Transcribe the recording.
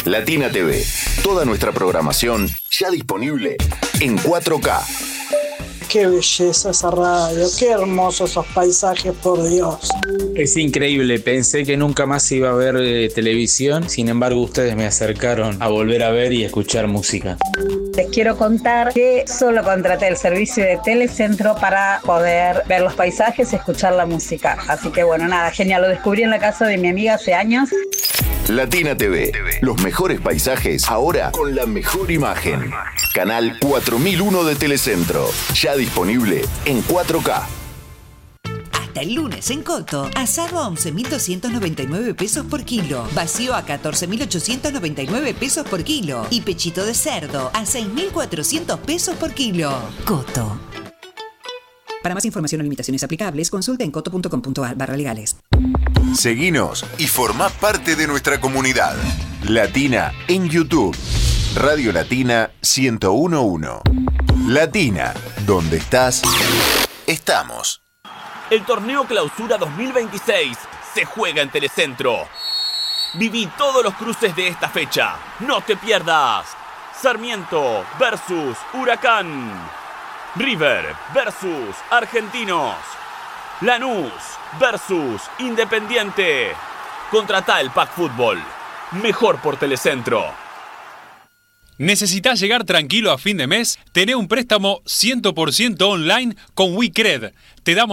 Latina TV. Toda nuestra programación ya disponible en 4K. Qué belleza esa radio, qué hermosos esos paisajes, por Dios. Es increíble, pensé que nunca más iba a ver televisión, sin embargo ustedes me acercaron a volver a ver y escuchar música. Les quiero contar que solo contraté el servicio de Telecentro para poder ver los paisajes y escuchar la música. Así que bueno, nada, genial, lo descubrí en la casa de mi amiga hace años. Latina TV, los mejores paisajes ahora con la mejor imagen. Canal 4001 de Telecentro, ya disponible en 4K. Hasta el lunes en Coto, asado a 11.299 pesos por kilo, vacío a 14.899 pesos por kilo y pechito de cerdo a 6.400 pesos por kilo. Coto. Para más información o limitaciones aplicables, consulta en coto.com.ar/legales. Seguinos y formá parte de nuestra comunidad. Latina en YouTube. Radio Latina 1011. Latina, donde estás, estamos. El torneo Clausura 2026 se juega en Telecentro. Viví todos los cruces de esta fecha. No te pierdas. Sarmiento versus Huracán. River versus Argentinos. Lanús versus Independiente. Contratá el Pack Fútbol. Mejor por Telecentro. ¿Necesitas llegar tranquilo a fin de mes? Tené un préstamo 100% online con WeCred. Te damos